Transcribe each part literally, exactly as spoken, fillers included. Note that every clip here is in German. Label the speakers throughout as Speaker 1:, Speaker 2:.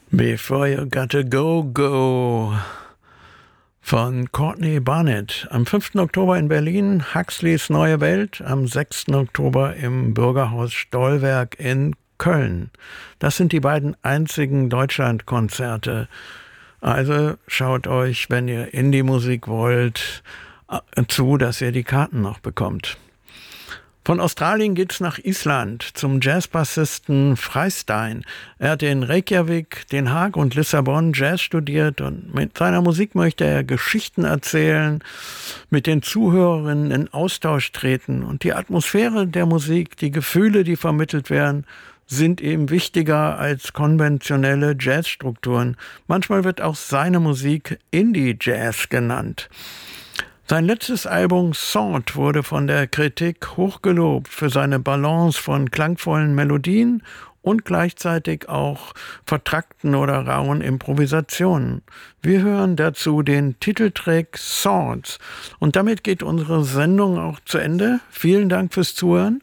Speaker 1: Before You Gotta Go, Go von Courtney Barnett. Am fünften Oktober in Berlin, Huxleys Neue Welt, am sechsten Oktober im Bürgerhaus Stollwerk in Köln. Das sind die beiden einzigen Deutschlandkonzerte. Also schaut euch, wenn ihr Indie-Musik wollt, zu, dass ihr die Karten noch bekommt. Von Australien geht's nach Island zum Jazzbassisten Freystein. Er hat in Reykjavik, Den Haag und Lissabon Jazz studiert und mit seiner Musik möchte er Geschichten erzählen, mit den Zuhörerinnen in Austausch treten. Und die Atmosphäre der Musik, die Gefühle, die vermittelt werden, sind ihm wichtiger als konventionelle Jazzstrukturen. Manchmal wird auch seine Musik Indie-Jazz genannt. Sein letztes Album Salt wurde von der Kritik hochgelobt für seine Balance von klangvollen Melodien und gleichzeitig auch vertrackten oder rauen Improvisationen. Wir hören dazu den Titeltrack Salt. Und damit geht unsere Sendung auch zu Ende. Vielen Dank fürs Zuhören.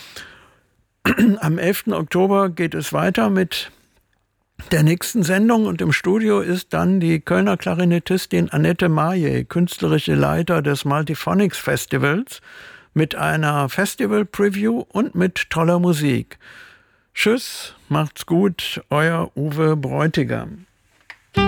Speaker 1: Am elften Oktober geht es weiter mit der nächsten Sendung und im Studio ist dann die Kölner Klarinettistin Annette Maje, künstlerische Leiter des Multiphonics Festivals, mit einer Festival-Preview und mit toller Musik. Tschüss, macht's gut, euer Uwe Bräutigam.